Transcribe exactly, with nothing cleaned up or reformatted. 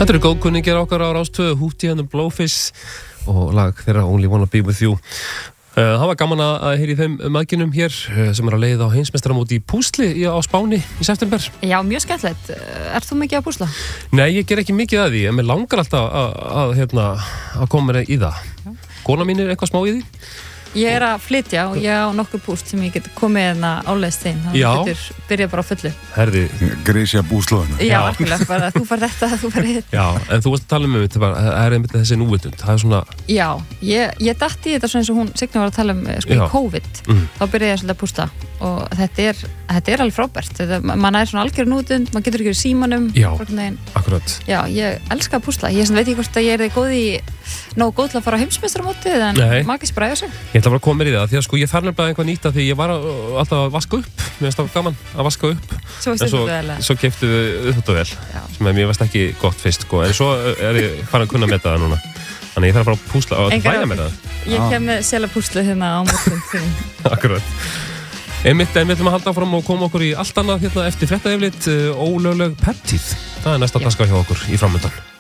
Þetta eru góðkunningir okkar á Rás tvö, Hootie and the Blowfish og lag þeirra Only Wanna Be With You. Uh, það var gaman að heyra í þeim mæðginum hér uh, sem er að leiða á heimsmeistaramóti í púsli í, á Spáni í september. Já, mjög skemmtilegt. Ert þú mikið að púsla? Nei, ég ger ekki mikið að því, en mér langar alltaf að, að, hérna, að koma mér í það. Já. Kona mín er eitthvað smá í því. Ég er að flytja og ég á nokkur púst sem ég get komið hérna áleiðst þeim. Þannig að þú getur byrjað bara á fullu. Herði. Grísja búslóðina. Já, alveg, bara þú fær þetta, þú fær þetta. Já, en þú varst að tala um þetta, það er einmitt þessi núvitund. Það er svona... Já, ég, ég datt í þetta svona eins og hún Signa var að tala um sko, í COVID. Mm. Þá byrjaði ég svolítið að pústa og þetta er, þetta er alveg frábært. Þetta, man er svona algjör núvitund, man getur ekki í símanum. Já, akkurat. Já, ég elska að púsla. Ég veit ekki hvort að ég er góð í nógu góð til að fara á heimsmeistaramótið en maður ekki spræða sig. Ég ætla bara að koma mér í það því að sko ég þarf nefnilega eitthvað nýtt að því ég var að, alltaf að vaska upp. Mér finnst það gaman að vaska upp. Svo en svo, svo keyptu við uppþvottavél sem er mér veist ekki gott fyrst sko. En svo er ég farin að kunna með það núna. Þannig ég þarf að fara að púsla og að þvæja með það. Ég kem með selapúslu hérna á morgun. Akkurat. Einmitt, en við ætlum að halda áfram og koma okkur í allt annað hérna eftir fréttayfirlit, ólögleg peptíð. Það er næsta dagskrá hjá okkur í framöndan.